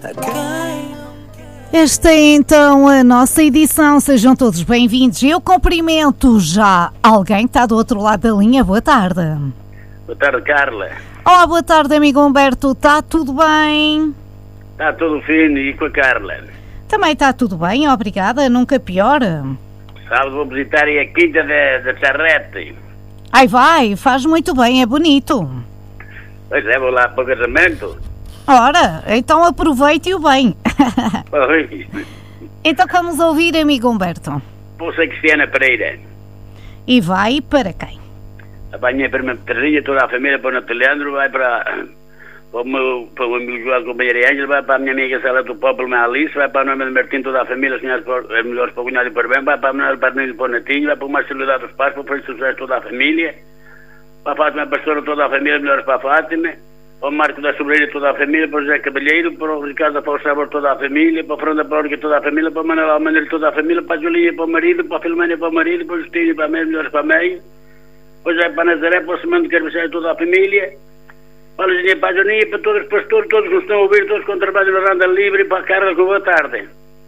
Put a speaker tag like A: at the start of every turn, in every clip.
A: Esta é então a nossa edição, sejam todos bem-vindos. Eu cumprimento já alguém que está do outro lado da linha. Boa tarde.
B: Boa tarde, Carla.
A: Olá, boa tarde, amigo Humberto. Está tudo bem?
B: Está tudo fino, e com a Carla?
A: Também está tudo bem, obrigada, nunca pior.
B: Sábado vou visitar aí a Quinta da Charrete.
A: Ai vai, faz muito bem, é bonito.
B: Pois é, vou lá para o casamento.
A: Ora, então aproveite-o bem.
B: Oi.
A: Então vamos ouvir, amigo Humberto.
B: Pulsa Cristiana Pereira.
A: E vai para quem?
B: Apanhei para a minha Terrinha, toda a família, para o Nato Leandro, vai para o meu amigo João Companheiro Ângelo, vai para a minha amiga Sala do Popolo, minha Alice, vai para o nome de Martim, toda a família, as melhores para o Cunhado e para o Bem, vai para o Manuel Padrinho para o Natinho, vai para o Marcelo dos Pais, para o Francisco José, toda a família, para a Fátima Pastora, toda a família, melhores para a Fátima, para o Marco da Sobreira, toda a família, para o José Cavalheiro, para o Ricardo da Paulo Sabor, toda a família, para o Fernando da Prórica, toda a família, para o Manuel Almaneiro, toda a família, para a Julinha, para o marido, para a Filomena, para o marido, para o Justinho, para a mãe, melhores para a mãe, para o José para Nazaré, para o Semano de Carvalho, toda a família, para a Luzinha, para a Joninha, para todos os pastores, todos que estão a ouvir, todos que trabalham na Randa Livre, para a Carla, com boa tarde.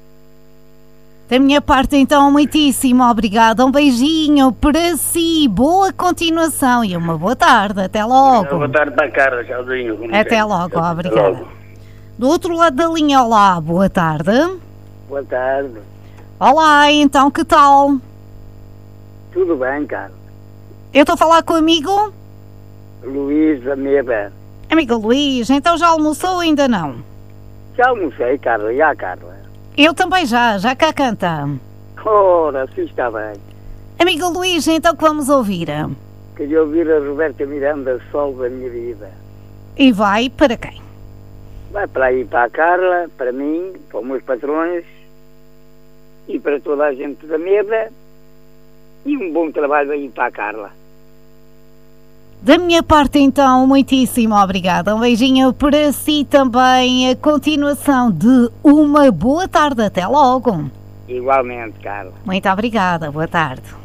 A: Da minha parte, então, muitíssimo obrigada. Um beijinho para si, boa continuação e uma boa tarde. Até logo.
B: Boa tarde para a Carla, tchauzinho.
A: Até logo, obrigada. Do outro lado da linha, olá, boa tarde.
C: Boa tarde.
A: Olá, então, que tal?
C: Tudo bem, Carla?
A: Eu estou a falar com o amigo?
C: Luís Ameba.
A: Amigo Luís, então já almoçou ou ainda não?
C: Já almocei, Carla. E a Carla?
A: Eu também já cá canta.
C: Ora, sim, está bem.
A: Amigo Luís, então que vamos ouvir?
C: Queria ouvir a Roberta Miranda, Sol da Minha Vida.
A: E vai para quem?
C: Vai para aí para a Carla, para mim, para os meus patrões e para toda a gente da Meda. E um bom trabalho aí para a Carla.
A: Da minha parte, então, muitíssimo obrigada. Um beijinho para si também. A continuação de uma boa tarde. Até logo.
C: Igualmente, Carla.
A: Muito obrigada. Boa tarde.